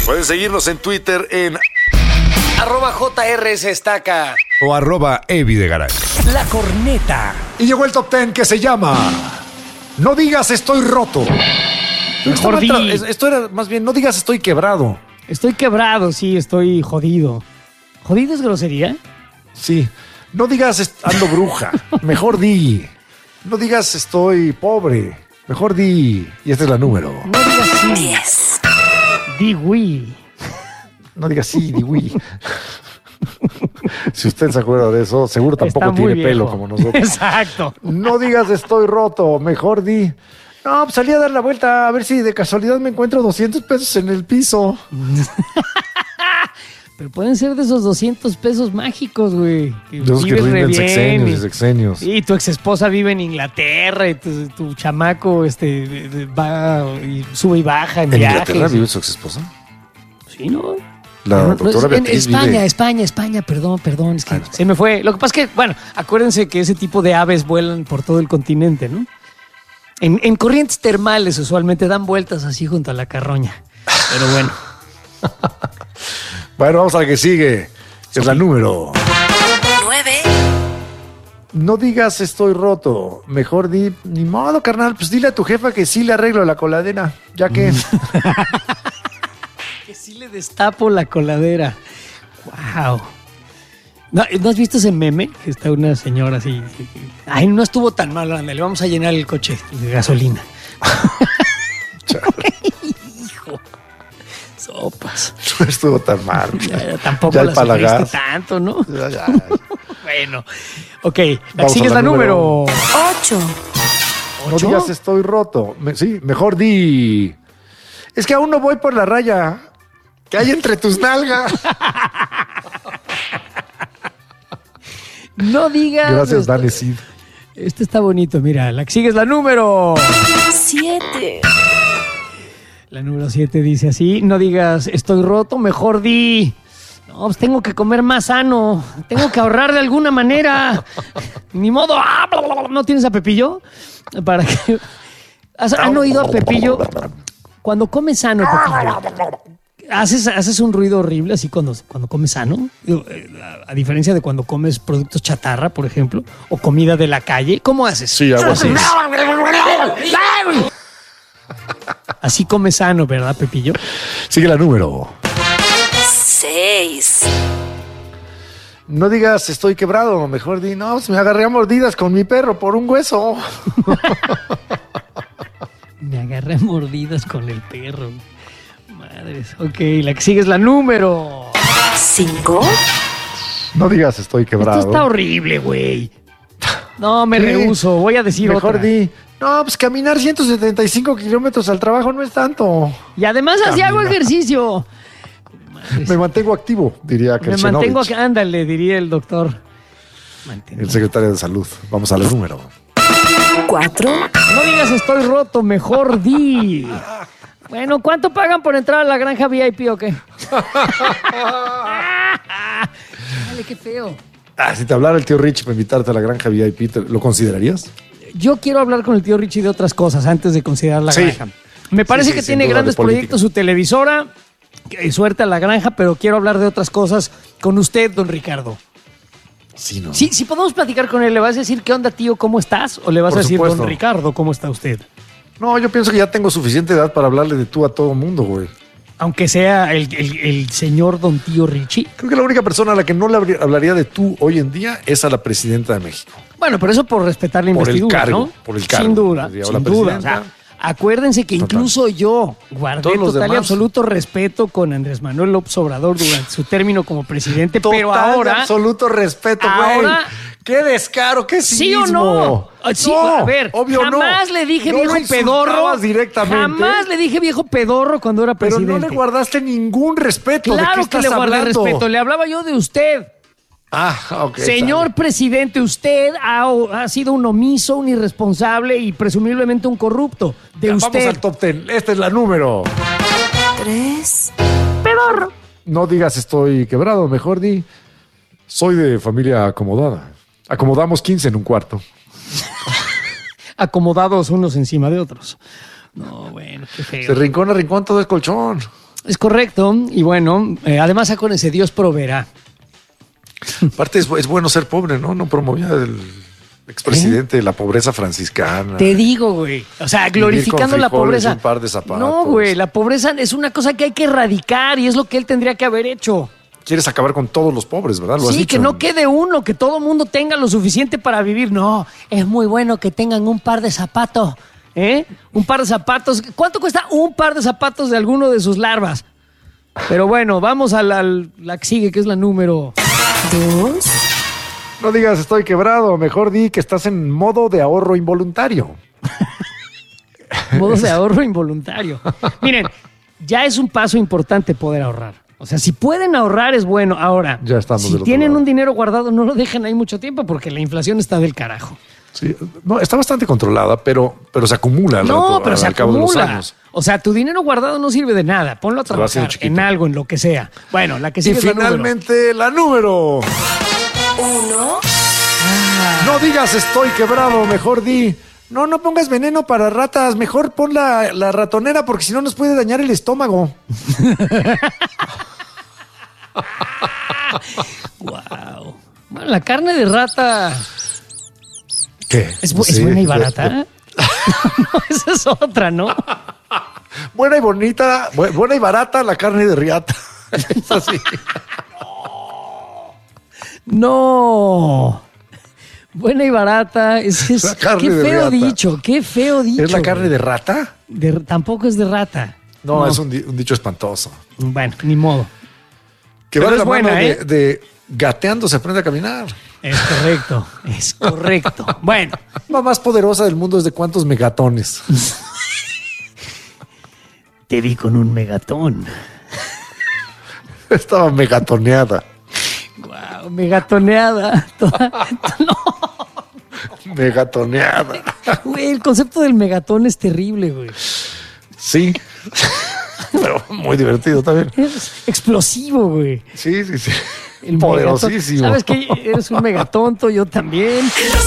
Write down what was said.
Pueden seguirnos en Twitter en @JRSestaca o @Evidegaray. La Corneta. Y llegó el top 10 que se llama No digas estoy roto. Mejor di. Esto era más bien, no digas estoy quebrado. Estoy quebrado, sí, estoy jodido. ¿Jodido es grosería? Sí. No digas ando bruja. Mejor di. No digas estoy pobre. Mejor di. Y esta es la número. No digas sí. Di oui. No digas sí, di oui. Si usted se acuerda de eso, seguro tampoco tiene pelo como nosotros. Exacto. No digas estoy roto. Mejor di. No, pues salí a dar la vuelta a ver si de casualidad me encuentro 200 pesos en el piso. Pero pueden ser de esos 200 pesos mágicos, güey. De esos que rinden sexenios y sexenios. Y tu ex esposa vive en Inglaterra y tu chamaco va y sube y baja en viajes. ¿En Inglaterra vive su ex esposa? Sí, ¿no? La doctora Beatriz vive... España, perdón, es que se me fue. Lo que pasa es que, bueno, acuérdense que ese tipo de aves vuelan por todo el continente, ¿no? En corrientes termales usualmente dan vueltas así junto a la carroña. Pero bueno. Bueno, vamos a la que sigue. Es la número 9. No digas estoy roto. Mejor di, ni modo, carnal. Pues dile a tu jefa que sí le arreglo la coladera. Ya que... Que sí le destapo la coladera. Wow. ¿No has visto ese meme? Que está una señora así. Ay, no estuvo tan mal, ándale, vamos a llenar el coche de gasolina. Hijo. Sopas. No estuvo tan mal. Tampoco ya la sufriste tanto, ¿no? Ya. Bueno. Ok, la que sigue es la número 8. No digas estoy roto. Sí, mejor di. Es que aún no voy por la raya que hay entre tus nalgas. No digas. Gracias, Dani Cid. Este está bonito, mira. La que sigue es la número 7. La número 7 dice así: no digas estoy roto, mejor di. No, pues tengo que comer más sano. Tengo que ahorrar de alguna manera. Ni modo. ¿No tienes a Pepillo? Para que. ¿Han oído a Pepillo? Cuando comes sano, Pepillo, ¿haces un ruido horrible así cuando comes sano? A diferencia de cuando comes productos chatarra, por ejemplo, o comida de la calle. ¿Cómo haces? Sí, algo así. Así comes sano, ¿verdad, Pepillo? Sigue la número 6. No digas estoy quebrado, mejor di, no, pues me agarré a mordidas con mi perro por un hueso. Me agarré a mordidas con el perro. Madres. Ok, la que sigue es la número 5. No digas estoy quebrado. Esto está horrible, güey. No, me rehuso. Voy a decir mejor otra. Di, no, pues caminar 175 kilómetros al trabajo no es tanto. Y además así hago ejercicio. Me mantengo activo, diría que me mantengo acá. Ándale, diría el doctor. El secretario de Salud. Vamos a la número 4. No digas estoy roto, mejor di. Bueno, ¿cuánto pagan por entrar a la granja VIP o qué? Dale, qué feo. Si te hablara el tío Rich para invitarte a la granja VIP, ¿lo considerarías? Yo quiero hablar con el tío Richie de otras cosas antes de considerar la granja. Me parece que tiene grandes proyectos, su televisora, suerte a la granja, pero quiero hablar de otras cosas con usted, don Ricardo. Sí, ¿no? Sí, si podemos platicar con él, ¿le vas a decir qué onda, tío, cómo estás? ¿O le vas a decir, don Ricardo, cómo está usted? No, yo pienso que ya tengo suficiente edad para hablarle de tú a todo mundo, güey. Aunque sea el señor don tío Richie. Creo que la única persona a la que no le hablaría de tú hoy en día es a la presidenta de México. Bueno, pero eso por respetar la investidura, ¿no? Por el cargo. Sin duda, sin duda. O sea, acuérdense que incluso yo guardé total y absoluto respeto con Andrés Manuel López Obrador durante su término como presidente, pero ahora... absoluto respeto, güey. ¡Qué descaro, qué cinismo! ¿Sí o no? Sí, no, a ver, obvio jamás le dije viejo pedorro. Jamás le dije viejo pedorro cuando era presidente. Pero no le guardaste ningún respeto. Claro ¿de qué que le guardé respeto. Le hablaba yo de usted. Ok. Señor presidente, usted ha sido un omiso, un irresponsable y presumiblemente un corrupto. Usted. Vamos al top 10. Esta es la número 3. Pedorro. No digas estoy quebrado, mejor di soy de familia acomodada. Acomodamos 15 en un cuarto. Acomodados unos encima de otros. No, bueno, qué feo. De rincón a rincón todo es colchón. Es correcto. Y bueno, además acuérdense, Dios proveerá. Aparte es bueno ser pobre, ¿no? No promovía el expresidente la pobreza franciscana. Te digo, güey. O sea, glorificando Vivir la con frijoles y pobreza. un par de zapatos. No, güey, la pobreza es una cosa que hay que erradicar y es lo que él tendría que haber hecho. Quieres acabar con todos los pobres, ¿verdad? Lo has Sí, dicho. que no quede uno, que todo mundo tenga lo suficiente para vivir. No, es muy bueno que tengan un par de zapatos, ¿eh? Un par de zapatos. ¿Cuánto cuesta un par de zapatos de alguno de sus larvas? Pero bueno, vamos a la que sigue, que es la número... 2, No digas estoy quebrado, mejor di que estás en modo de ahorro involuntario. Modos de ahorro involuntario. Miren, ya es un paso importante poder ahorrar. O sea, si pueden ahorrar es bueno. Ahora, Ya estamos del si otro tienen lado. un dinero guardado, no lo dejen ahí mucho tiempo porque la inflación está del carajo. Sí, no, está bastante controlada, pero se acumula No, pero se al cabo de los acumula. años. O sea, tu dinero guardado no sirve de nada. Ponlo a Se va haciendo trabajar chiquito. en algo, en lo que sea. Bueno, la que Y sigue es la número. finalmente la número. 1, No digas estoy quebrado, mejor di. No pongas veneno para ratas, mejor pon la ratonera porque si no nos puede dañar el estómago. Wow. Bueno, la carne de rata ¿Qué? es Sí, buena y barata. No, esa es otra, ¿no? Buena y bonita, buena y barata la carne de riata. Es así. No. Buena y barata. La carne Qué de feo riata. dicho, qué feo dicho. ¿Es la carne güey. de rata? Tampoco es de rata. No, es un dicho espantoso. Bueno, ni modo. Que Pero va de es la buena, mano ¿eh? de gateando se aprende a caminar. Es correcto, es correcto. Bueno, La más poderosa del mundo es de cuántos megatones. te vi con un megatón. Estaba megatoneada. Wow, megatoneada. No, Megatoneada. güey, el concepto del megatón es terrible, güey. Sí. Pero muy divertido también. Es explosivo, güey. Sí. El Poderosísimo. megatón. ¿Sabes qué? Eres un megatonto, yo también. Los